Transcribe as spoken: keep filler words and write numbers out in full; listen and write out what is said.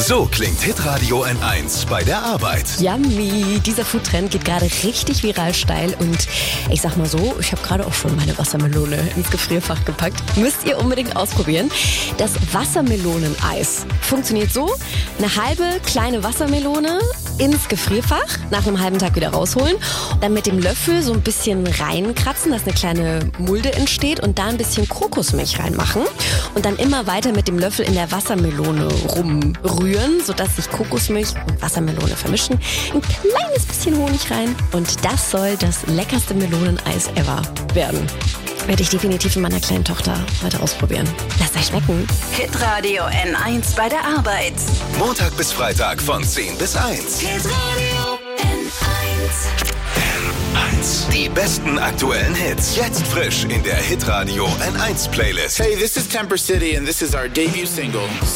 So klingt Hitradio N eins bei der Arbeit. Yummy! Dieser Foodtrend geht gerade richtig viral steil und ich sag mal so, ich habe gerade auch schon meine Wassermelone ins Gefrierfach gepackt. Müsst ihr unbedingt ausprobieren. Das Wassermeloneneis funktioniert so: eine halbe kleine Wassermelone ins Gefrierfach, nach einem halben Tag wieder rausholen, dann mit dem Löffel so ein bisschen reinkratzen, dass eine kleine Mulde entsteht und da ein bisschen Kokosmilch reinmachen und dann immer weiter mit dem Löffel in der Wassermelone rumrühren, sodass sich Kokosmilch und Wassermelone vermischen. Ein kleines bisschen Honig rein und das soll das leckerste Meloneneis ever werden. Werde ich definitiv in meiner kleinen Tochter heute ausprobieren. Lasst euch schmecken. Hitradio N eins bei der Arbeit. Montag bis Freitag von zehn bis eins. Hitradio N eins. N eins. Die besten aktuellen Hits. Jetzt frisch in der Hitradio N eins Playlist. Hey, this is Temper City and this is our debut single.